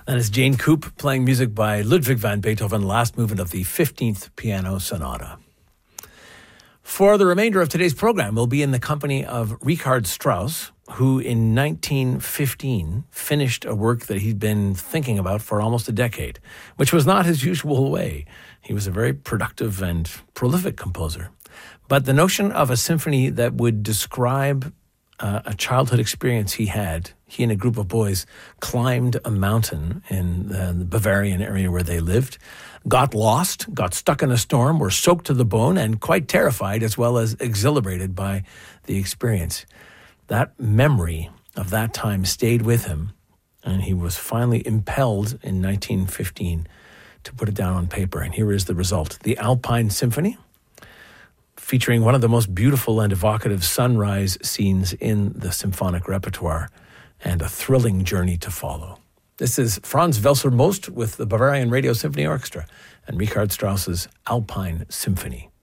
That is Jane Coop playing music by Ludwig van Beethoven, last movement of the 15th Piano Sonata. For the remainder of today's program, we'll be in the company of Richard Strauss, who in 1915 finished a work that he'd been thinking about for almost a decade, which was not his usual way. He was a very productive and prolific composer. But the notion of a symphony that would describe a childhood experience he and a group of boys climbed a mountain in the Bavarian area where they lived, got lost, got stuck in a storm, were soaked to the bone, and quite terrified as well as exhilarated by the experience. That memory of that time stayed with him, and he was finally impelled in 1915 to put it down on paper. And here is the result: the Alpine Symphony, featuring one of the most beautiful and evocative sunrise scenes in the symphonic repertoire, and a thrilling journey to follow. This is Franz Welser-Most with the Bavarian Radio Symphony Orchestra and Richard Strauss's Alpine Symphony.